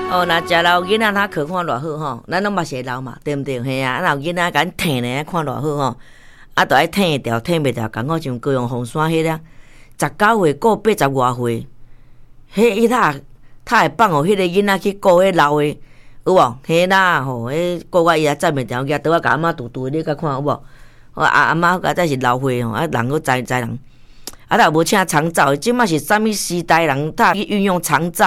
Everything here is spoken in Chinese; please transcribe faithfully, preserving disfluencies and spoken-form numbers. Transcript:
哦，若食老囡仔他可看偌好吼，咱拢嘛是会老嘛，对毋对？嘿啊，啊，老囡仔甲咱疼咧，看偌好吼，啊，着爱疼会掉，疼袂掉，共我像高雄红山迄个，十九岁过八十外岁，迄伊他他会放互迄个囡仔去顾迄老的，有无？嘿啦吼，迄顾我伊也站袂掉，举倒啊甲阿嬷拄拄，你甲看有无？我阿阿嬷甲才是老岁吼，啊，人佫知知人。啊，若无请长照，即马是啥物时代人，他去运用长照。